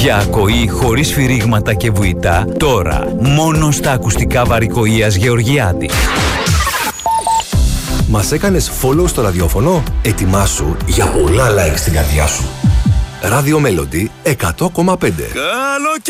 Για ακοή χωρίς σφυρίγματα και βουητά, τώρα μόνο στα ακουστικά Βαρικοΐας Γεωργιάδη. Μας έκανες follow στο ραδιόφωνο? Ετοιμάσου για πολλά likes στην καρδιά σου. Radio Melody 100,5.